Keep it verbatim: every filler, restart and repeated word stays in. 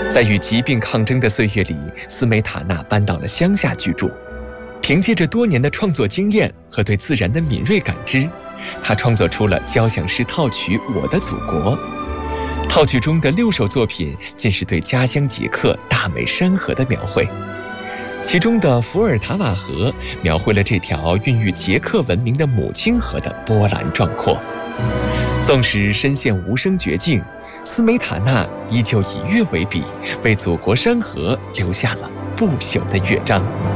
在与疾病抗争的岁月里，斯梅塔纳搬到了乡下居住。凭借着多年的创作经验和对自然的敏锐感知，他创作出了交响诗套曲《我的祖国》。套曲中的六首作品尽是对家乡捷克大美山河的描绘。其中的《伏尔塔瓦河》描绘了这条孕育捷克文明的母亲河的波澜壮阔。纵使身陷无声绝境，斯梅塔纳依旧以乐为笔，为祖国山河留下了不朽的乐章。